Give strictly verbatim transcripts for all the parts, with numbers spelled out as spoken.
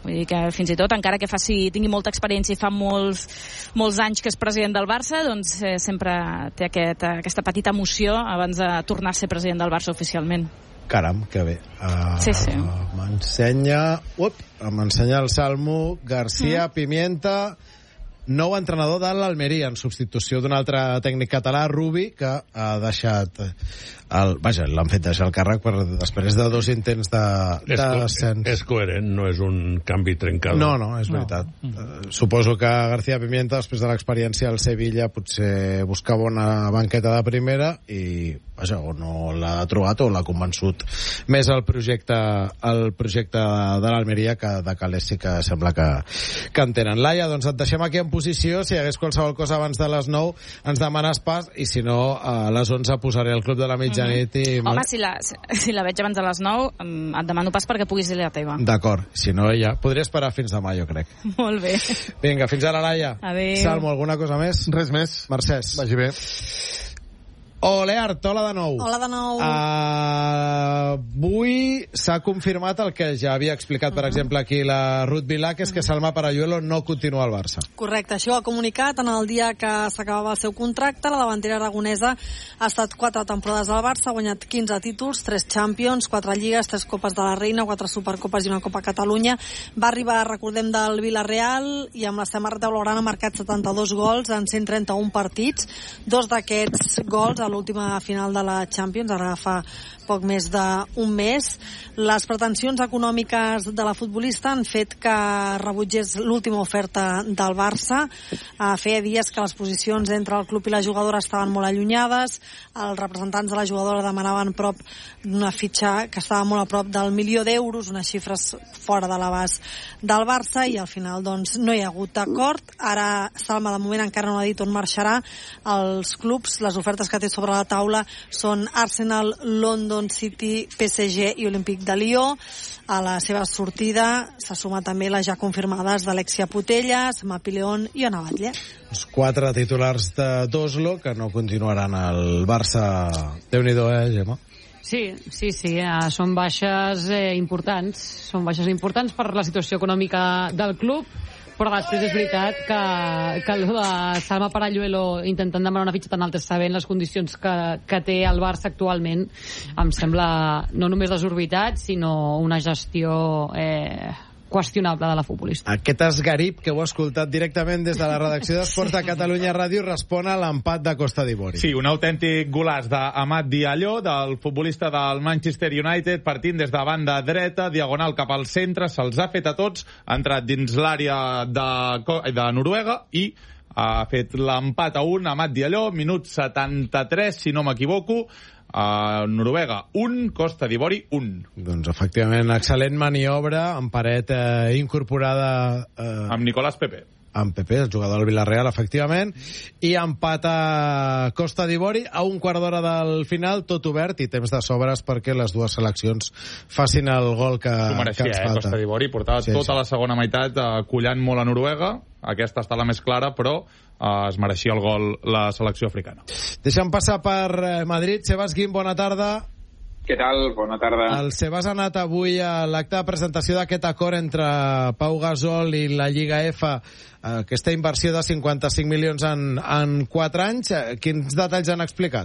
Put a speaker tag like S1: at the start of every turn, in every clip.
S1: Vull dir que fins i tot, encara que faci, tingui molta experiència i fa molts, molts anys que és president del Barça, doncs eh, sempre té aquest, aquesta petita emoció abans de tornar a ser president del Barça oficialment.
S2: Caram, que bé. Uh,
S1: sí, sí.
S2: M'ensenya... Up, m'ensenya el Salmo García mm. Pimienta, nou entrenador de l'Almeria, en substitució d'un altre tècnic català, Rubi, que ha deixat... El, vaja, l'han fet deixar el càrrec per, després de dos intents de, de descens.
S3: És coherent, no és un canvi trencat.
S2: No, no, és veritat. No. Uh, suposo que García Pimienta, després de l'experiència al Sevilla, potser buscava una banqueta de primera i, vaja, o no l'ha trobat o l'ha convençut més el projecte, el projecte de l'Almeria, que de calés sí que sembla que, que en tenen. Laia, doncs et deixem aquí en posició. Si hi hagués qualsevol cosa abans de les nou, ens demanes pas, i si no, a les onze posaré el Club de la Mitjanit. I...
S1: Home, si la, si la veig abans de les nou, et demano pas perquè puguis dir la teva.
S2: D'acord, si no ja... Podria esperar fins demà, jo crec.
S1: Molt bé.
S2: Vinga, fins ara, Laia.
S1: Adéu.
S2: Salmo, alguna cosa més?
S4: Res més.
S2: Mercès.
S4: Vagi bé.
S2: Oleart, hola de nou.
S5: Hola de nou.
S2: Uh, avui s'ha confirmat el que ja havia explicat, per uh -huh. exemple, aquí la Ruth Vilà, que és que Salma Paralluelo no continua al Barça.
S5: Correcte, això ha comunicat en el dia que s'acabava el seu contracte. La davantera aragonesa ha estat quatre temporades al Barça, ha guanyat quinze títols, tres Champions, quatre Lligues, tres Copes de la Reina, quatre Supercopes i una Copa Catalunya. Va arribar, recordem, del Villarreal i amb la samarreta blaugrana ha marcat setanta-dos gols en cent trenta-un partits. Dos d'aquests gols a l'última final de la Champions, ara fa poc més d'un mes. Les pretensions econòmiques de la futbolista han fet que rebutgés l'última oferta del Barça. Uh, feia dies que les posicions entre el club i la jugadora estaven molt allunyades. Els representants de la jugadora demanaven prop d'una fitxa que estava molt a prop del milió d'euros, unes xifres fora de l'abast del Barça, i al final doncs no hi ha hagut acord. Ara Salma de moment encara no ha dit on marxarà. Els clubs, les ofertes que té sobre la taula són Arsenal, London City, P S G i Olímpic de Lió. A la seva sortida s'ha sumat també les ja confirmades d'Alexia Putellas, Mapi León i Ona Batlle.
S2: Els quatre titulars d'Oslo que no continuaran al Barça. Déu-n'hi-do, eh, Gemma?
S6: Sí, sí, sí, eh, són baixes eh, importants, són baixes importants per la situació econòmica del club, però després és veritat que, que el de Salma Paralluelo intentant demanar una fitxa tan alta sabent les condicions que, que té el Barça actualment em sembla no només desorbitat sinó una gestió eh, qüestionable de la futbolista.
S2: Aquest esgarip que heu escoltat directament des de la redacció d'Esports de Catalunya Ràdio respon a l'empat de Costa d'Ivori.
S7: Sí, un autèntic golaç d'Amat Diallo, del futbolista del Manchester United, partint des de banda dreta, diagonal cap al centre, se'ls ha fet a tots, ha entrat dins l'àrea de, de Noruega i ha fet l'empat a un, Amat Diallo, minut setanta-tres, si no m'equivoco, a Noruega un, Costa d'Ivori un.
S2: Doncs efectivament, excel·lent maniobra amb paret eh, incorporada eh,
S7: amb Nicolás Pepe.
S2: Amb Pepe, el jugador del Villarreal, efectivament, i empat a Costa d'Ivori a un quart d'hora del final, tot obert i temps de sobres perquè les dues seleccions facin el gol que,
S7: mereixia,
S2: que ens
S7: eh,
S2: falta.
S7: Costa d'Ivori portava sí, tota sí. la segona meitat eh, collant molt a Noruega, aquesta està la més clara, però eh, es mereixia el gol la selecció africana.
S2: Deixa'm passar per Madrid. Sebas Guim, bona tarda.
S8: Què tal? Bona tarda.
S2: El Sebas ha anat avui a l'acte de presentació d'aquest acord entre Pau Gasol i la Lliga F, aquesta inversió de cinquanta-cinc milions en, en quatre anys. Quins detalls han explicat?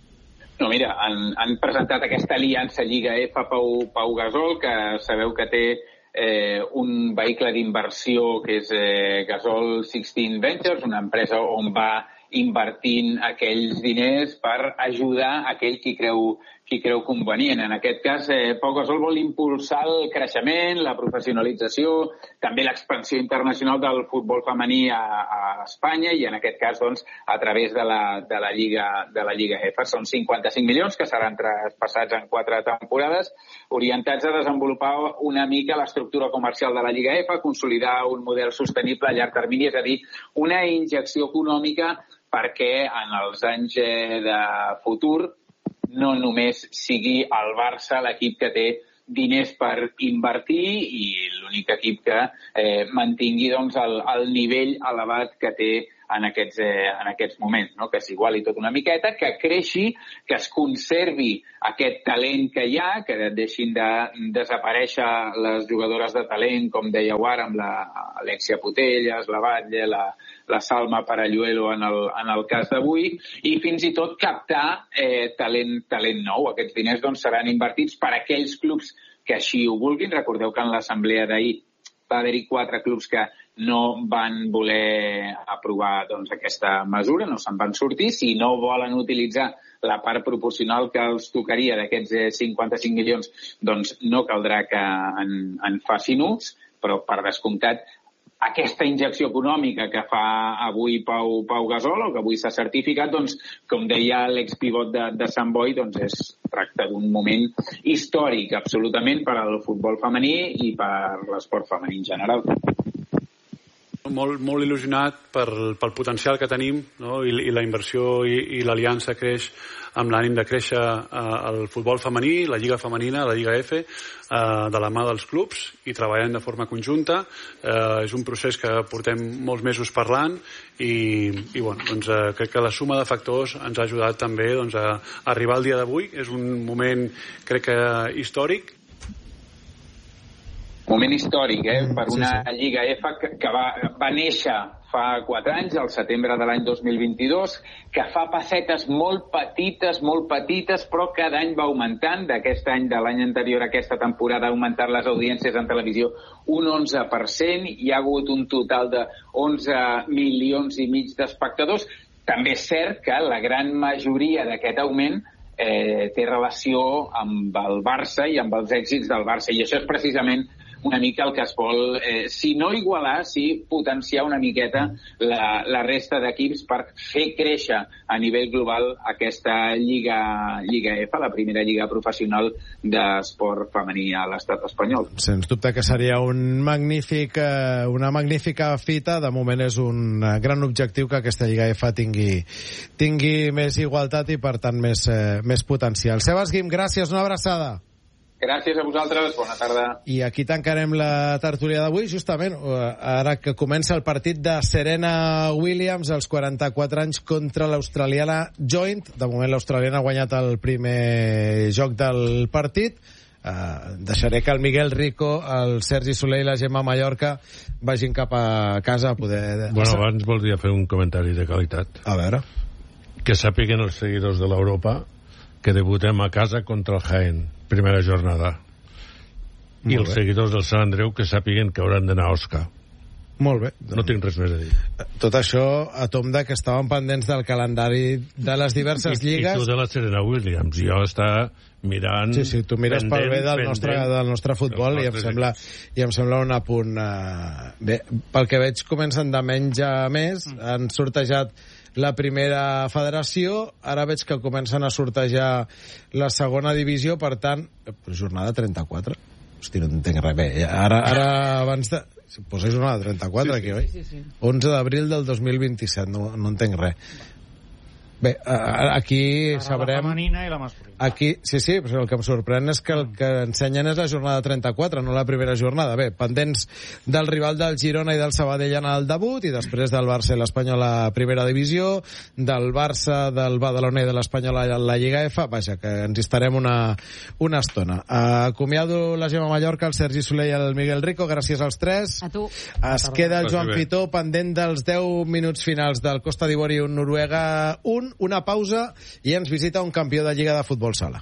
S8: No, mira, han, han presentat aquesta aliança Lliga F Pau, Pau Gasol, que sabeu que té eh, un vehicle d'inversió que és eh, Gasol sixteen Ventures, una empresa on va invertint aquells diners per ajudar aquell qui creu qui creu convenient. En aquest cas, eh, Pau Gasol vol impulsar el creixement, la professionalització, també l'expansió internacional del futbol femení a, a Espanya i en aquest cas, doncs, a través de la, de la Lliga de la Lliga F. Són cinquanta-cinc milions que seran traspassats en quatre temporades, orientats a desenvolupar una mica l'estructura comercial de la Lliga F, consolidar un model sostenible a llarg termini, és a dir, una injecció econòmica perquè en els anys de futur no només sigui el Barça l'equip que té diners per invertir i l'únic equip que eh, mantingui doncs, el, el nivell elevat que té en aquests, eh, en aquests moments, no? Que s'iguali tot una miqueta, que creixi, que es conservi aquest talent que hi ha, que deixin de desaparèixer les jugadores de talent, com dèieu ara, amb l'Alexia Putellas, la Batlle, la, la Salma Paralluelo en el, en el cas d'avui, i fins i tot captar eh, talent, talent nou. Aquests diners doncs, seran invertits per aquells clubs que així ho vulguin. Recordeu que en l'assemblea d'ahir va haver-hi quatre clubs que no van voler aprovar doncs, aquesta mesura, no se'n van sortir. Si no volen utilitzar la part proporcional que els tocaria d'aquests cinquanta-cinc milions, doncs no caldrà que en, en facin ús, però per descomptat aquesta injecció econòmica que fa avui Pau, Pau Gasol, o que avui s'ha certificat, doncs, com deia l'expivot de, de Sant Boi, doncs es tracta d'un moment històric, absolutament, per al futbol femení i per l'esport femení en general.
S4: Molt, molt il·lusionat pel, pel potencial que tenim, no? I, i la inversió i, i l'aliança creix amb l'ànim de créixer eh, el futbol femení, la Lliga Femenina, la Lliga F, eh, de la mà dels clubs i treballant de forma conjunta. Eh, és un procés que portem molts mesos parlant i, i bueno, doncs, eh, crec que la suma de factors ens ha ajudat també doncs, a arribar al dia d'avui. És un moment, crec que, històric.
S8: Moment històric, eh? Per una sí, sí. Lliga F que, que va, va néixer fa quatre anys, al setembre de l'any dos mil vint-i-dos, que fa passetes molt petites, molt petites, però cada any va augmentant. D'aquest any, de l'any anterior a aquesta temporada, ha augmentat les audiències en televisió un onze per cent. Hi ha hagut un total de onze milions i mig d'espectadors. També és cert que la gran majoria d'aquest augment eh, té relació amb el Barça i amb els èxits del Barça. I això és precisament una mica el que es vol, eh, si no igualar, si potenciar una miqueta la, la resta d'equips per fer créixer a nivell global aquesta Lliga, Lliga F, la primera lliga professional d'esport femení a l'estat espanyol.
S2: Sens dubte que seria un magnífic, eh, una magnífica fita. De moment és un gran objectiu que aquesta Lliga F tingui, tingui més igualtat i, per tant, més, eh, més potencial. Sebas Guim, gràcies, una abraçada.
S8: Gràcies a vosaltres, bona tarda. I
S2: aquí tancarem la tertúlia d'avui, justament, ara que comença el partit de Serena Williams, als quaranta-quatre anys, contra l'australiana Joint. De moment l'australiana ha guanyat el primer joc del partit. Uh, deixaré que el Miguel Rico, el Sergi Soler i la Gemma Mallorca vagin cap a casa a poder...
S3: Bueno, abans voldria fer un comentari de qualitat.
S2: A veure.
S3: Que sàpiguen els seguidors de l'Europa que debutem a casa contra el Jaén, primera jornada. Molt I els bé. Seguidors del Sant Andreu que sàpiguen que hauran d'anar a Osca.
S2: Molt bé.
S3: No tinc res més a dir.
S2: Tot això a tom de que estaven pendents del calendari de les diverses
S3: I,
S2: lligues.
S3: I tu de la Serena Williams. Jo està mirant...
S2: Sí, sí, tu mires
S3: pendent,
S2: pel bé del
S3: pendent,
S2: nostre, del nostre futbol i em, sembla, i em sembla un apunt... Uh, bé, pel que veig comencen de menys a més. Mm. Han sortejat la primera federació, ara veig que comencen a sortejar la segona divisió, per tant, jornada trenta-quatre. Hosti, no entenc res. Bé, ara, ara abans de... Posa jornada trenta-quatre, sí, aquí, oi? Sí, sí, sí. onze d'abril del dos mil vint-i-set, no, no entenc res. Bé, aquí ara sabrem...
S9: La femenina i la masculina.
S2: Aquí, sí, sí, però el que em sorprèn és que el que ensenyen és la jornada trenta-quatre, no la primera jornada. Bé, pendents del rival del Girona i del Sabadell en el debut, i després del Barça i l'Espanyol a la primera divisió, del Barça, del Badalona i de l'Espanyol a la Lliga F. Vaja, que ens hi estarem una, una estona. Acomiado la Gemma Mallorca, el Sergi Soler i el Miguel Rico. Gràcies als tres.
S6: A tu.
S2: Es queda el Joan Fitó pendent dels deu minuts finals del Costa d'Ivori un Noruega un, una pausa i ens visita un campió de Lliga de Futbol Sala.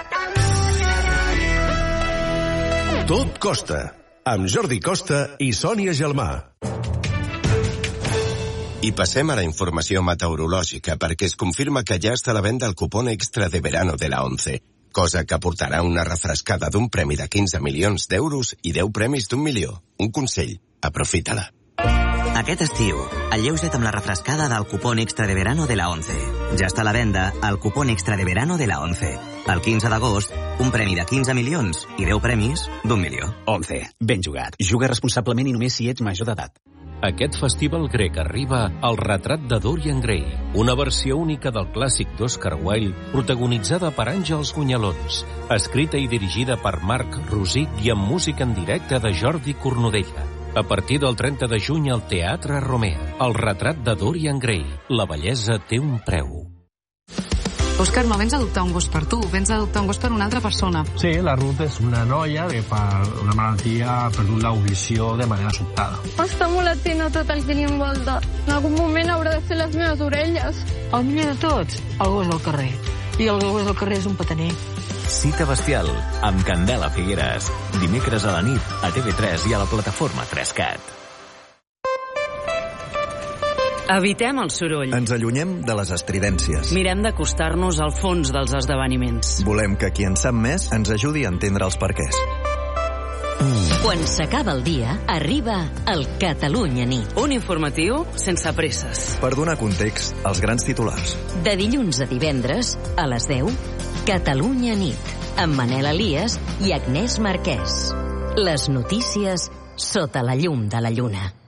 S10: Tot Costa, amb Jordi Costa i Sònia Gelmà.
S11: I passem a la informació meteorològica, perquè es confirma que ja està a la venda el cupón extra de verano de la ONCE, cosa que aportarà una refrescada d'un premi de quinze milions d'euros i deu premis d'un milió. Un consell, aprofita-la.
S12: Aquest estiu, alleuja't amb la refrescada del cupón extra de verano de la ONCE. Ja està a la venda el cupón extra de verano de la ONCE. El quinze d'agost, un premi de quinze milions i deu premis d'un milió.
S13: ONCE. Ben jugat. Juga responsablement i només si ets major d'edat.
S14: Aquest festival grec arriba al retrat de Dorian Gray, una versió única del clàssic d'Oscar Wilde, protagonitzada per Àngels Gunyalons, escrita i dirigida per Marc Rosic i amb música en directe de Jordi Cornudella. A partir del trenta de juny al Teatre Romea. El retrat de Dorian Gray. La bellesa té un preu.
S9: Òscar, no vens a adoptar un gos per tu, vens a adoptar un gos per una altra persona.
S15: Sí, la Ruth és una noia que per una malaltia ha perdut l'audició de manera sobtada.
S16: Està molt atent a tot el que li envolta. En algun moment haurà de fer les meves orelles.
S17: El millor de tots, el gos al carrer. I el gos al carrer és un petaner.
S18: Cita bestial, amb Candela Figueres. Dimecres a la nit, a T V tres i a la plataforma tres cat.
S19: Evitem el soroll.
S20: Ens allunyem de les estridències.
S19: Mirem d'acostar-nos al fons dels esdeveniments.
S20: Volem que qui en sap més ens ajudi a entendre els perquès.
S21: Quan s'acaba el dia, arriba el Catalunya Nit.
S19: Un informatiu sense presses.
S20: Per donar context als grans titulars.
S21: De dilluns a divendres, a les deu, Catalunya Nit, amb Manel Elias i Agnès Marquès. Les notícies sota la llum de la lluna.